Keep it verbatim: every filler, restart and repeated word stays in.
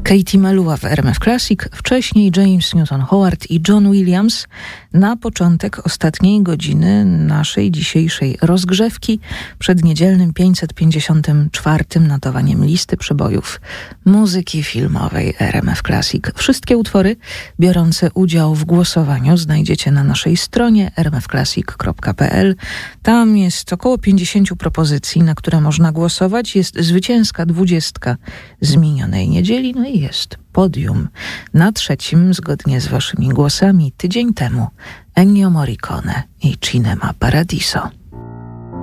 Katie Melua w R M F Classic, wcześniej James Newton Howard i John Williams na początek ostatniej godziny naszej dzisiejszej rozgrzewki przed niedzielnym pięćset pięćdziesiątym czwartym notowaniem listy przebojów muzyki filmowej R M F Classic. Wszystkie utwory biorące udział w głosowaniu znajdziecie na naszej stronie r m f classic kropka p l. Tam jest około pięćdziesiąt propozycji, na które można głosować. Jest zwycięska dwudziestka z minionej niedzieli, no i jest podium. Na trzecim, zgodnie z waszymi głosami, tydzień temu Ennio Morricone i Cinema Paradiso.